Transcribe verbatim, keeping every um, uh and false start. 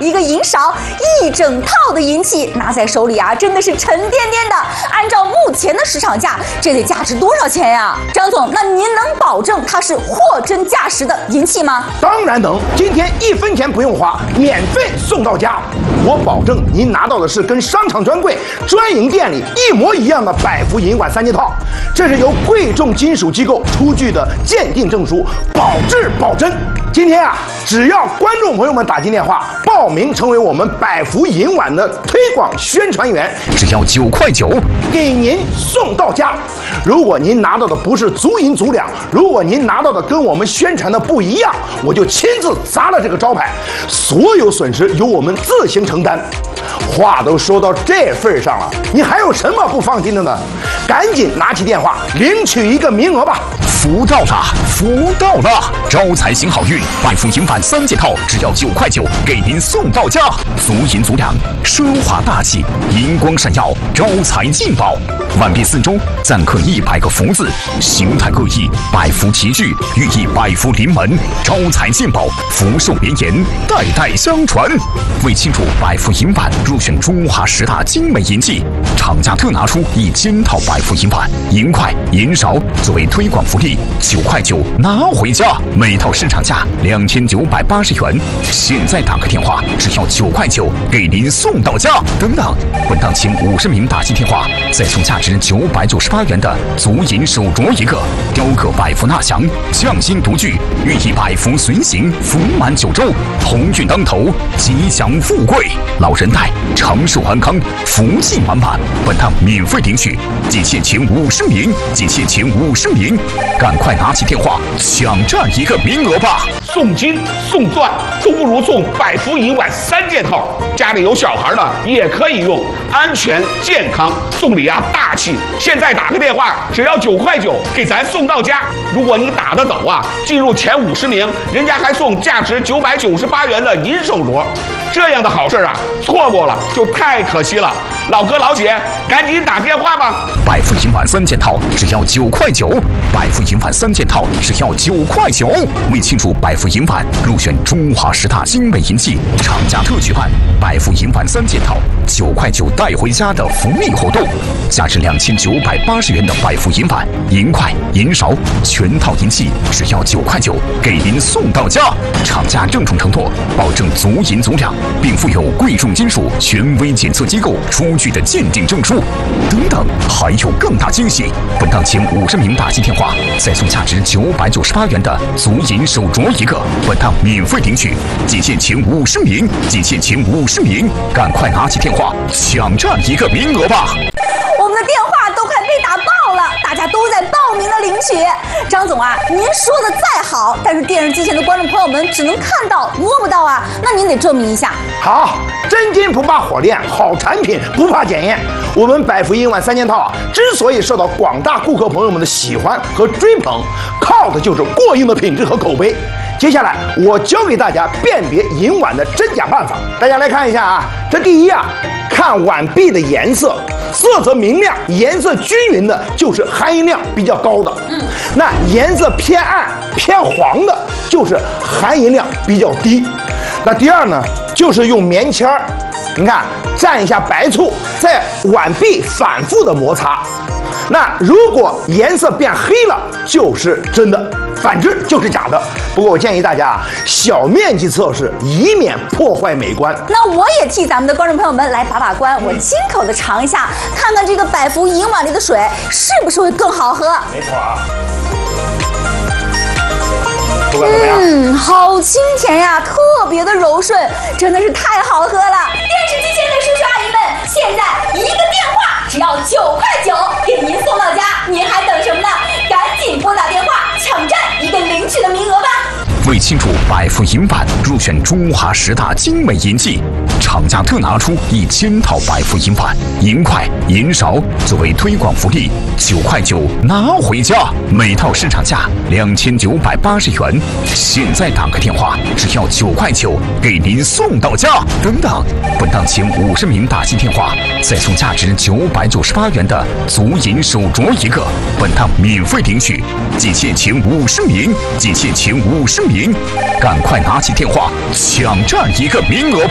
一个银勺，一整套的银器拿在手里啊，真的是沉甸甸的。按照目前的市场价，这得价值多少钱呀？张总，那您能保证它是货真价实的银器吗？ 当然能，今天一分钱不用花，免费送到家。我保证您拿到的是跟商场专柜、专营店里一模一样的百福银碗三件套，这是由贵重金属机构出具的鉴定证书，保质保真。今天啊，只要观众朋友们打进电话报名成为我们百福银碗的推广宣传员， 只要九块九， 给您送到家。如果您拿到的不是足银足两，如果您拿到的跟我们宣传的不一样，我就亲自砸了这个招牌，所有损失由我们自行承担。话都说到这份上了，你还有什么不放心的呢？赶紧拿起电话领取一个名额吧！ 福到了，福到了！招财行好运，百福银碗三件套只要九块九，给您送到家。足银足两，奢华大气，银光闪耀，招财进宝。碗壁四周錾刻一百个福字，形态各异，百福齐聚，寓意百福临门，招财进宝，福寿连延，代代相传。为庆祝百福银碗入选中华十大精美银器，厂家特拿出一千套百福银碗、银筷、银勺作为推广福利，九块九拿回家，每套市场价两千九百八十元。现在打个电话，只要九块九，给您送到家。等等，本档前五十名打进电话，再送价值九百九十八元的足银手镯一个，雕刻百福纳祥，匠心独具，寓意百福随行，福满九州，鸿运当头，吉祥富贵，老人带，长寿安康，福气满满。本档免费领取，仅限前五十名，仅限前五十名，赶快拿起电话抢占一个名额吧！ 送金送钻都不如送百福银碗三件套，家里有小孩的也可以用，安全健康，送礼啊大气。现在打个电话，只要九块九，给咱送到家。如果你打得走啊，进入前五十名，人家还送价值九百九十八元的银手镯。这样的好事啊，错过了就太可惜了。老哥老姐，赶紧打电话吧！ 百福银碗三件套只要九块九，百福银碗三件套只要九块九。为庆祝百福银碗入选中华十大精美银器，厂家特举办百福银碗三件套九块九带回家的福利活动，价值两千九百八十元的百福银碗、银筷、银勺全套银器只要九块九，给您送到家。厂家郑重承诺，保证足银足两，并附有贵重金属权威检测机构出具的鉴定证书。等等，还有更大惊喜！本档前五十名打进电话，再送价值九百九十八元的足银手镯一个，本档免费领取，仅限前五十名，仅限前五十名，赶快拿起电话抢占一个名额吧！ 我们的电话都快被打爆了，大家都在报名的领取。张总啊，您说的再好，但是电视机前的观众朋友们只能看到摸不到啊，那您得证明一下。 好，真金不怕火炼，好产品不怕检验。我们百福银碗三件套啊，之所以受到广大顾客朋友们的喜欢和追捧，靠的就是过硬的品质和口碑。接下来我教给大家辨别银碗的真假办法，大家来看一下啊。这第一啊，看碗壁的颜色，色泽明亮、颜色均匀的，就是含银量比较高的。嗯，那颜色偏暗、偏黄的，就是含银量比较低。那第二呢，就是用棉签儿，你看蘸一下白醋，在碗壁反复的摩擦。那如果颜色变黑了，就是真的，反之就是假的。不过我建议大家啊，小面积测试，以免破坏美观。 那我也替咱们的观众朋友们来把把关，我亲口的尝一下，看看这个百福银碗里的水是不是会更好喝。 没错啊。 嗯，好清甜呀，特别的柔顺，真的是太好喝了。电视机前的叔叔阿姨们，现在一个电话只要九块九，给您送到家，您还等什么呢？赶紧拨打电话，抢占一个领取的名额吧！ 为庆祝百福银碗入选中华十大精美银器，厂家特拿出一千套百福银碗、银筷、银勺作为推广福利，九块九拿回家，每套市场价两千九百八十元。现在打个电话，只要九块九，给您送到家。等等，本档前五十名打进电话，再送价值九百九十八元的足银手镯一个，本档免费领取，仅限前五十名，仅限前五十名。赶快拿起电话抢占一个名额吧！